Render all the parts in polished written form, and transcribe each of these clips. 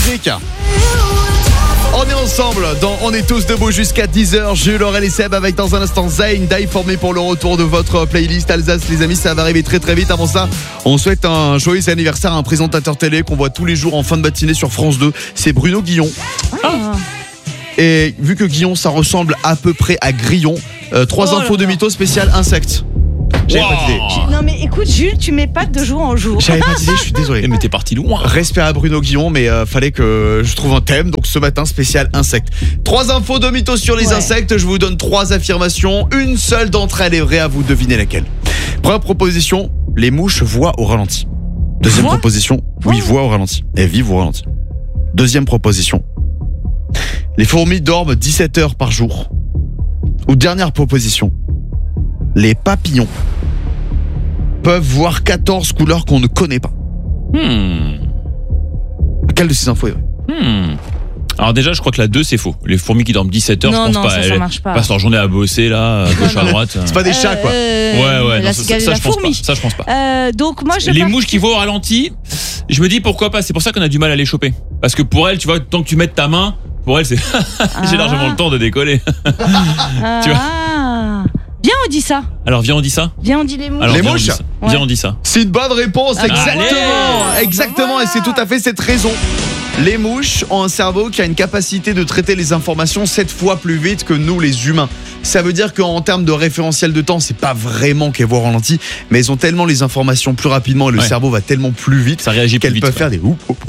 Patrick. On est ensemble On est tous debout jusqu'à 10h. Jules, Aurel et Seb avec dans un instant Zayn, Die For Me pour le retour de votre playlist Alsace. Les amis, ça va arriver très très vite. Avant ça, on souhaite un joyeux anniversaire à un présentateur télé qu'on voit tous les jours en fin de matinée sur France 2. C'est Bruno Guillon. Et vu que Guillon, ça ressemble à peu près à Grillon, 3 infos de mytho spécial insectes. J'avais pas d'idée. Non mais écoute Jules, tu m'épates de jour en jour. J'avais pas d'idée, je suis désolé. Mais t'es parti loin. Respect à Bruno Guillon, mais fallait que je trouve un thème. Donc ce matin, spécial insectes. 3 infos de mythos sur les insectes. Je vous donne 3 affirmations. Une seule d'entre elles est vraie, à vous de deviner laquelle. Première proposition, les mouches voient au ralenti. Deuxième proposition, oui, voient au ralenti. Elles vivent au ralenti. Deuxième proposition, les fourmis dorment 17 heures par jour. Ou dernière proposition, les papillons peuvent voir 14 couleurs qu'on ne connaît pas. Quelle de ces infos est vraie? Alors déjà, je crois que la 2 c'est faux. Les fourmis qui dorment 17 heures, je pense pas. Ça marche pas. Elles passent leur journée à bosser là, à gauche à droite. C'est pas des chats quoi. Ouais, non, ça je pense pas. Ça je pense pas. Donc moi les mouches qui voient au ralenti, je me dis pourquoi pas. C'est pour ça qu'on a du mal à les choper. Parce que pour elles, tu vois, tant que tu mets ta main, pour elles c'est j'ai largement le temps de décoller. Tu vois. Viens, on dit ça. Alors viens, on dit ça. Viens, on dit les mouches. Alors, les mouches. Viens, on dit ça. C'est une bonne réponse, exactement, et c'est tout à fait cette raison. Les mouches ont un cerveau qui a une capacité de traiter les informations 7 fois plus vite que nous les humains. Ça veut dire qu'en termes de référentiel de temps, c'est pas vraiment qu'elles voient au ralenti, mais elles ont tellement les informations plus rapidement et le cerveau va tellement plus vite, ça réagit qu'elles peuvent faire des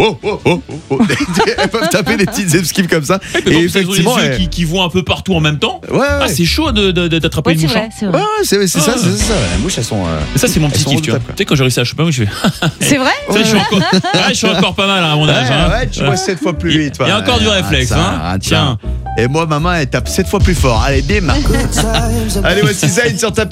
elles peuvent taper des petites esquives comme ça. Et effectivement, les yeux qui voient un peu partout en même temps. Ah, c'est chaud d'attraper une mouche. C'est vrai. C'est ça. Les mouches, elles sont. Ça, c'est mon petit kiff, tu vois. Tu sais, quand j'ai réussi à choper, je fais. C'est vrai. Je suis encore pas mal à mon âge. Ouais, tu vois 7 fois plus vite. Il y a encore du réflexe, tiens. Et moi, maman, elle tape 7 fois plus fort. Allez, bim. Allez, voici Zayn sur ta